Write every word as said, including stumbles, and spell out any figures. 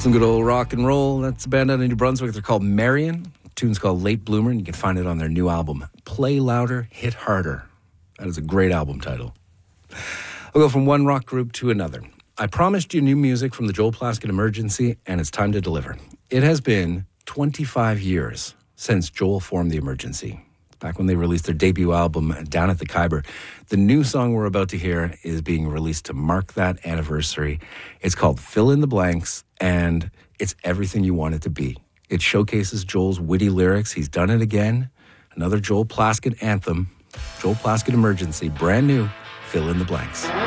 Some good old rock and roll. That's a band out of New Brunswick. They're called Marion. The tune's called Late Bloomer, and you can find it on their new album, Play Louder, Hit Harder. That is a great album title. I'll go from one rock group to another. I promised you new music from the Joel Plaskett Emergency, and it's time to deliver. It has been twenty-five years since Joel formed the Emergency. Back when they released their debut album, Down at the Khyber. The new song we're about to hear is being released to mark that anniversary. It's called Fill in the Blanks, and it's everything you want it to be. It showcases Joel's witty lyrics. He's done it again. Another Joel Plaskett anthem. Joel Plaskett Emergency, brand new, Fill in the Blanks.